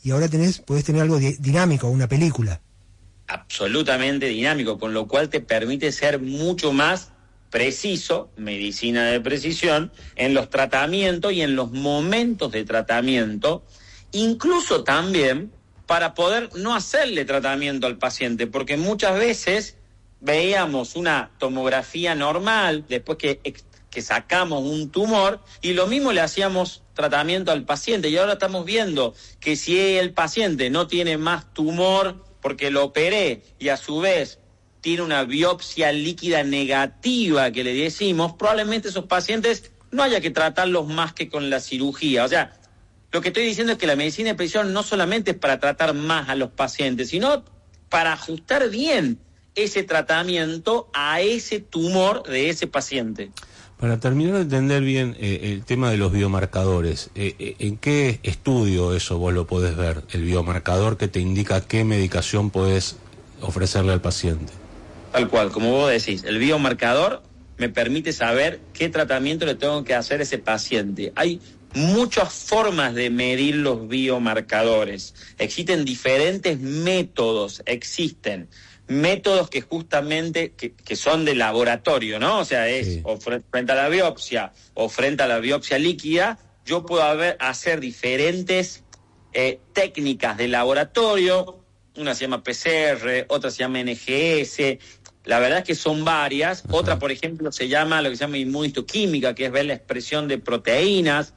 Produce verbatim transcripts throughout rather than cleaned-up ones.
y ahora tenés, podés tener algo di- dinámico, una película. Absolutamente dinámico, con lo cual te permite ser mucho más preciso, medicina de precisión, en los tratamientos y en los momentos de tratamiento, incluso también para poder no hacerle tratamiento al paciente, porque muchas veces veíamos una tomografía normal, después que, que sacamos un tumor, y lo mismo le hacíamos tratamiento al paciente, y ahora estamos viendo que si el paciente no tiene más tumor porque lo operé, y a su vez tiene una biopsia líquida negativa que le decimos, probablemente esos pacientes no haya que tratarlos más que con la cirugía. O sea, lo que estoy diciendo es que la medicina de precisión no solamente es para tratar más a los pacientes, sino para ajustar bien ese tratamiento a ese tumor de ese paciente. Para terminar de entender bien eh, el tema de los biomarcadores, eh, eh, ¿en qué estudio eso vos lo podés ver? El biomarcador que te indica qué medicación podés ofrecerle al paciente. Tal cual, como vos decís, el biomarcador me permite saber qué tratamiento le tengo que hacer a ese paciente. Hay muchas formas de medir los biomarcadores. Existen diferentes métodos, existen métodos que justamente, que, que son de laboratorio, ¿no? O sea, es sí. o frente a la biopsia o frente a la biopsia líquida, yo puedo haber, hacer diferentes eh, técnicas de laboratorio. Una se llama P C R, otra se llama N G S, la verdad es que son varias. Ajá. Otra, por ejemplo, se llama lo que se llama inmunistoquímica, que es ver la expresión de proteínas.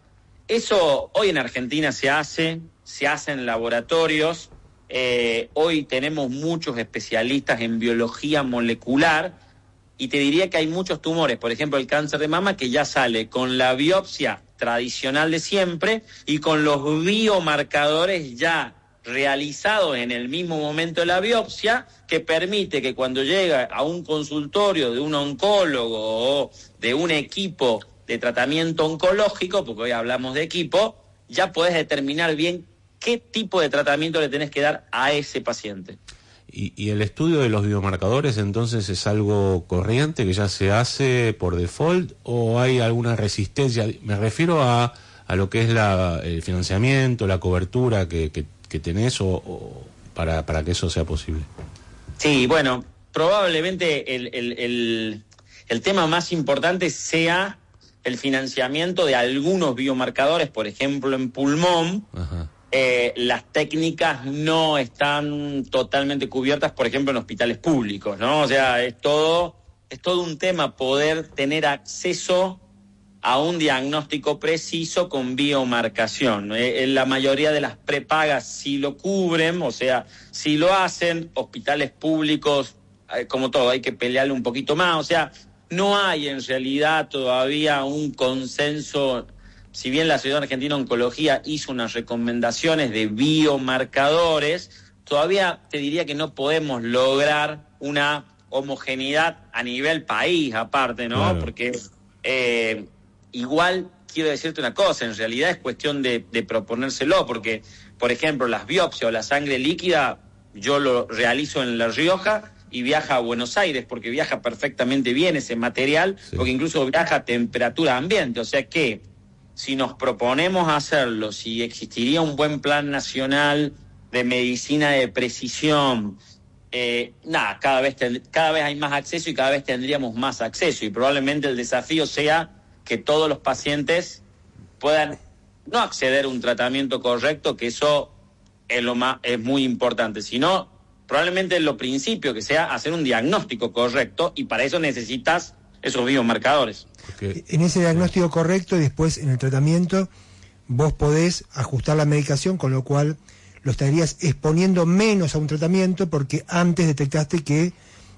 Eso hoy en Argentina se hace, se hace en laboratorios. Eh, hoy tenemos muchos especialistas en biología molecular y te diría que hay muchos tumores, por ejemplo el cáncer de mama, que ya sale con la biopsia tradicional de siempre y con los biomarcadores ya realizados en el mismo momento de la biopsia, que permite que cuando llega a un consultorio de un oncólogo o de un equipo de tratamiento oncológico, porque hoy hablamos de equipo, ya podés determinar bien qué tipo de tratamiento le tenés que dar a ese paciente. ¿Y, y el estudio de los biomarcadores entonces es algo corriente que ya se hace por default o hay alguna resistencia? Me refiero a, a lo que es la, el financiamiento, la cobertura que, que, que tenés o, o para, para que eso sea posible. Sí, bueno, probablemente el, el, el, el tema más importante sea el financiamiento de algunos biomarcadores, por ejemplo en pulmón. Ajá. Eh, las técnicas no están totalmente cubiertas, por ejemplo, en hospitales públicos, ¿no? O sea, es todo, es todo un tema poder tener acceso a un diagnóstico preciso con biomarcación. Eh, en la mayoría de las prepagas sí lo cubren, o sea, sí lo hacen. Hospitales públicos, eh, como todo, hay que pelearle un poquito más. O sea, no hay en realidad todavía un consenso. Si bien la Sociedad Argentina de Oncología hizo unas recomendaciones de biomarcadores, todavía te diría que no podemos lograr una homogeneidad a nivel país aparte, ¿no? Claro. Porque eh, igual quiero decirte una cosa, en realidad es cuestión de, de proponérselo, porque, por ejemplo, las biopsias o la sangre líquida, yo lo realizo en La Rioja y viaja a Buenos Aires, porque viaja perfectamente bien ese material, sí. Porque incluso viaja a temperatura ambiente, o sea que si nos proponemos hacerlo, si existiría un buen plan nacional de medicina de precisión, eh, nada, cada vez, ten, cada vez hay más acceso y cada vez tendríamos más acceso. Y probablemente el desafío sea que todos los pacientes puedan no acceder a un tratamiento correcto, que eso es, lo más, es muy importante, sino probablemente lo principio que sea hacer un diagnóstico correcto, y para eso necesitas esos biomarcadores. Okay. En ese diagnóstico correcto y después en el tratamiento vos podés ajustar la medicación, con lo cual lo estarías exponiendo menos a un tratamiento porque antes detectaste que,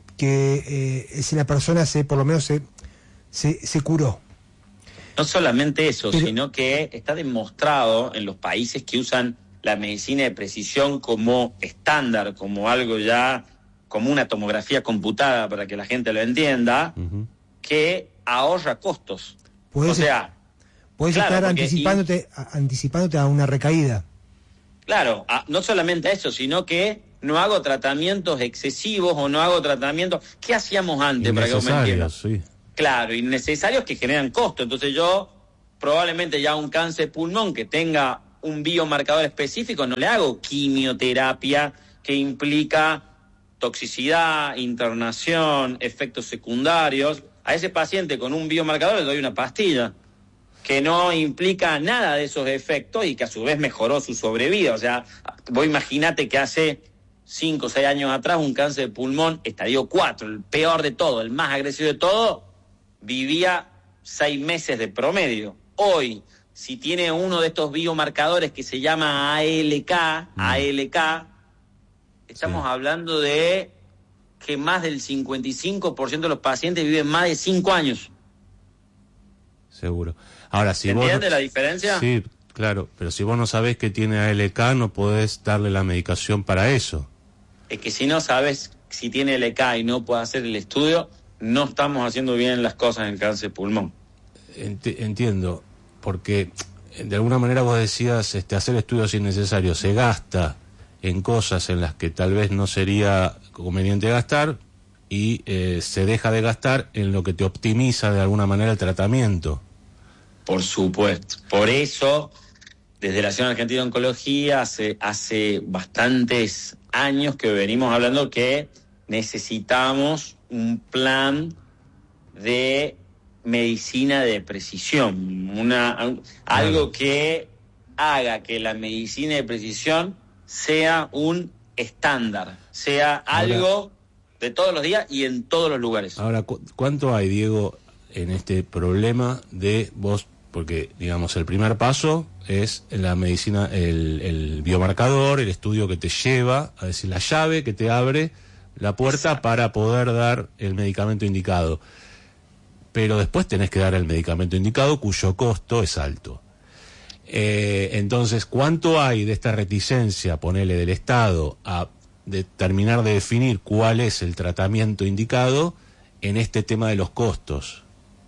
que eh, si la persona se por lo menos se, se, se curó. No solamente eso, Pero, sino que está demostrado en los países que usan la medicina de precisión como estándar, como algo ya, como una tomografía computada para que la gente lo entienda, uh-huh. que ahorra costos. Puedes, o sea, puedes claro, estar anticipándote, y, anticipándote a una recaída. Claro, a, no solamente eso, sino que no hago tratamientos excesivos o no hago tratamientos. ¿Qué hacíamos antes para que vos me entiendas? Sí. Claro, innecesarios que generan costo. Entonces yo, probablemente ya un cáncer de pulmón que tenga un biomarcador específico, no le hago quimioterapia que implica toxicidad, internación, efectos secundarios. A ese paciente con un biomarcador le doy una pastilla que no implica nada de esos efectos y que a su vez mejoró su sobrevida. O sea, vos imaginate que hace cinco o seis años atrás un cáncer de pulmón, estadio cuatro, el peor de todo, el más agresivo de todo, vivía seis meses de promedio. Hoy, si tiene uno de estos biomarcadores que se llama A L K, mm. A L K, estamos sí. hablando de que más del cincuenta y cinco por ciento de los pacientes viven más de cinco años. Seguro. Ahora, si ¿entiendes vos... la diferencia? Sí, claro, pero si vos no sabés que tiene A L K, no podés darle la medicación para eso. Es que si no sabes si tiene A L K y no puedes hacer el estudio, no estamos haciendo bien las cosas en el cáncer de pulmón. Entiendo, porque de alguna manera vos decías, este, hacer estudios innecesarios, se gasta en cosas en las que tal vez no sería conveniente gastar y eh, se deja de gastar en lo que te optimiza de alguna manera el tratamiento. Por supuesto, por eso desde la Asociación Argentina de Oncología hace, hace bastantes años que venimos hablando que necesitamos un plan de medicina de precisión, una, algo que haga que la medicina de precisión sea un estándar, sea algo ahora, de todos los días y en todos los lugares. Ahora, ¿cu- ¿cuánto hay, Diego, en este problema de vos? Porque, digamos, el primer paso es la medicina, el, el biomarcador, el estudio que te lleva, a decir, la llave que te abre la puerta Exacto. para poder dar el medicamento indicado. Pero después tenés que dar el medicamento indicado cuyo costo es alto. Eh, entonces, ¿cuánto hay de esta reticencia, ponele, del Estado a de terminar de definir cuál es el tratamiento indicado en este tema de los costos?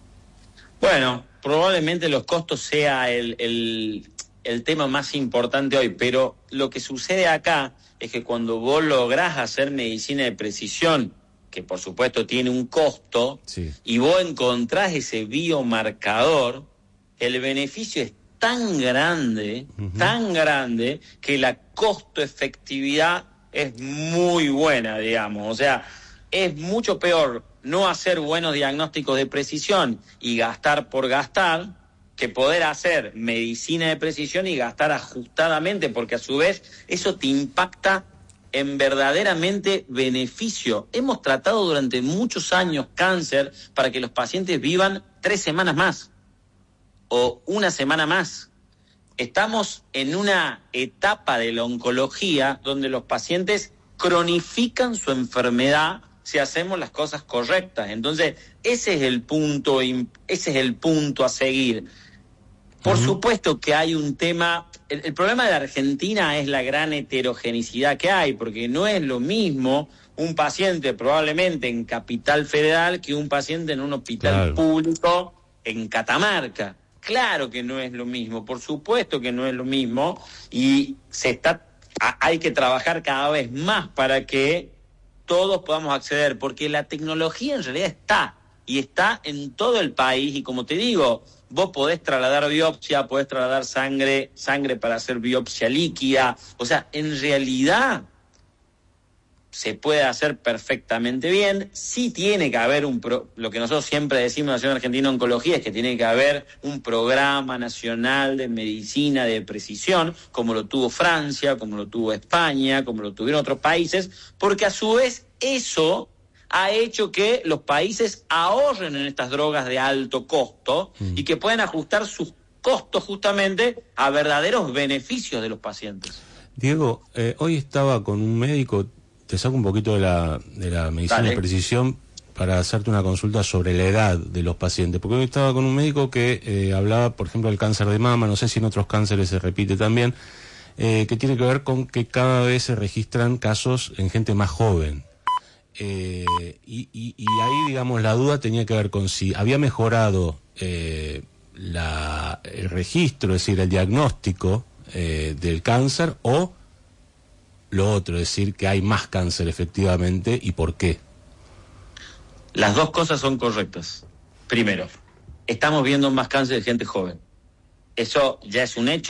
Bueno, probablemente los costos sea el, el, el tema más importante hoy, pero lo que sucede acá es que cuando vos lográs hacer medicina de precisión, que por supuesto tiene un costo, sí. y vos encontrás ese biomarcador, el beneficio es tan grande, uh-huh. tan grande, que la costo-efectividad es muy buena, digamos. O sea, es mucho peor no hacer buenos diagnósticos de precisión y gastar por gastar, que poder hacer medicina de precisión y gastar ajustadamente, porque a su vez eso te impacta en verdaderamente beneficio. Hemos tratado durante muchos años cáncer para que los pacientes vivan tres semanas más o una semana más. Estamos en una etapa de la oncología donde los pacientes cronifican su enfermedad si hacemos las cosas correctas. Entonces, ese es el punto, ese es el punto a seguir. Por uh-huh. supuesto que hay un tema, el, el problema de la Argentina es la gran heterogeneidad que hay, porque no es lo mismo un paciente probablemente en Capital Federal que un paciente en un hospital claro. público en Catamarca. Claro que no es lo mismo, por supuesto que no es lo mismo, y se está, hay que trabajar cada vez más para que todos podamos acceder, porque la tecnología en realidad está, y está en todo el país, y como te digo, vos podés trasladar biopsia, podés trasladar sangre, sangre para hacer biopsia líquida, o sea, en realidad se puede hacer perfectamente bien. Sí tiene que haber un pro, lo que nosotros siempre decimos en la Asociación Argentina de Oncología es que tiene que haber un programa nacional de medicina de precisión, como lo tuvo Francia, como lo tuvo España, como lo tuvieron otros países, porque a su vez eso ha hecho que los países ahorren en estas drogas de alto costo mm. y que puedan ajustar sus costos justamente a verdaderos beneficios de los pacientes. Diego, eh, hoy estaba con un médico, te saco un poquito de la, de la medicina Dale. de precisión para hacerte una consulta sobre la edad de los pacientes, porque hoy estaba con un médico que eh, hablaba, por ejemplo, del cáncer de mama, no sé si en otros cánceres se repite también, eh, que tiene que ver con que cada vez se registran casos en gente más joven. Eh, y, y, y ahí, digamos, la duda tenía que ver con si había mejorado eh, la, el registro, es decir, el diagnóstico eh, del cáncer, o lo otro, es decir, que hay más cáncer efectivamente, y por qué. Las dos cosas son correctas. Primero, estamos viendo más cáncer de gente joven. Eso ya es un hecho,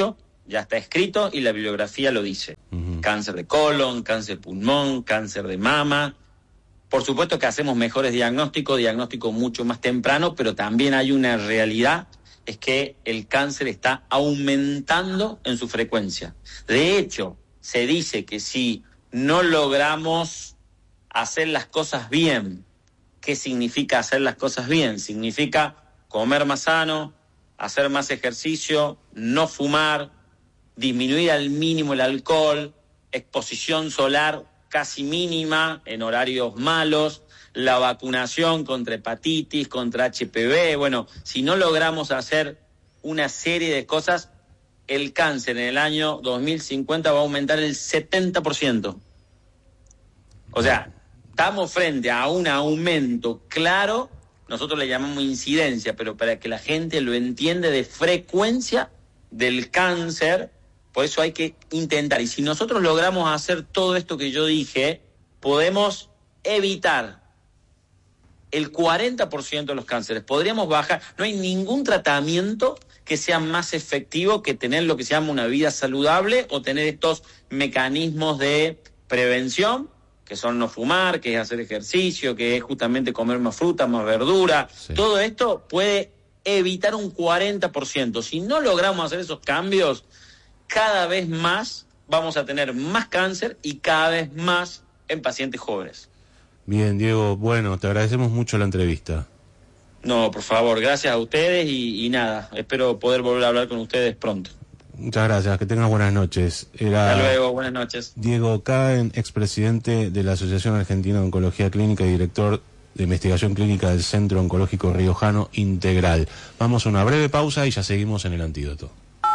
ya está escrito y la bibliografía lo dice. Uh-huh. Cáncer de colon, cáncer de pulmón, cáncer de mama. Por supuesto que hacemos mejores diagnósticos, diagnóstico mucho más temprano, pero también hay una realidad, es que el cáncer está aumentando en su frecuencia. De hecho, se dice que si no logramos hacer las cosas bien, ¿qué significa hacer las cosas bien? Significa comer más sano, hacer más ejercicio, no fumar, disminuir al mínimo el alcohol, exposición solar casi mínima en horarios malos, la vacunación contra hepatitis, contra H P V. Bueno, si no logramos hacer una serie de cosas, el cáncer en el año dos mil cincuenta va a aumentar el setenta por ciento. O sea, estamos frente a un aumento claro, nosotros le llamamos incidencia, pero para que la gente lo entienda, de frecuencia del cáncer. Por eso hay que intentar. Y si nosotros logramos hacer todo esto que yo dije, podemos evitar el cuarenta por ciento de los cánceres. Podríamos bajar. No hay ningún tratamiento que sea más efectivo que tener lo que se llama una vida saludable o tener estos mecanismos de prevención, que son no fumar, que es hacer ejercicio, que es justamente comer más fruta, más verdura. Sí. Todo esto puede evitar un cuarenta por ciento. Si no logramos hacer esos cambios, cada vez más vamos a tener más cáncer y cada vez más en pacientes jóvenes. Bien, Diego, bueno, te agradecemos mucho la entrevista. No, por favor, gracias a ustedes y, y nada, espero poder volver a hablar con ustedes pronto. Muchas gracias, que tengas buenas noches. Era Hasta luego, buenas noches. Diego Cahen, expresidente de la Asociación Argentina de Oncología Clínica y director de investigación clínica del Centro Oncológico Riojano Integral. Vamos a una breve pausa y ya seguimos en El Antídoto.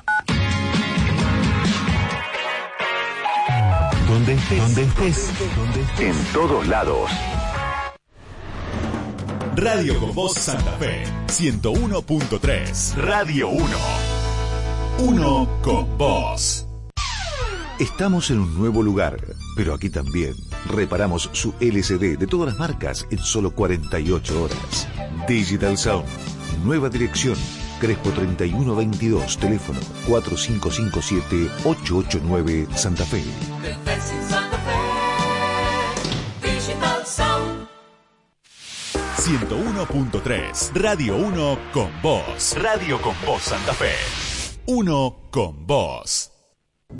Donde estés, donde estés, donde estés, en todos lados. Radio con Voz Santa Fe, ciento uno punto tres. Radio uno. Uno con vos. Estamos en un nuevo lugar, pero aquí también reparamos su L C D de todas las marcas en solo cuarenta y ocho horas. Digital Sound, nueva dirección, Crespo treinta y uno veintidós, teléfono cuatro cinco cinco siete ocho ocho nueve, Santa Fe. ciento uno punto tres. Radio uno con vos. Radio con vos Santa Fe. Uno con vos.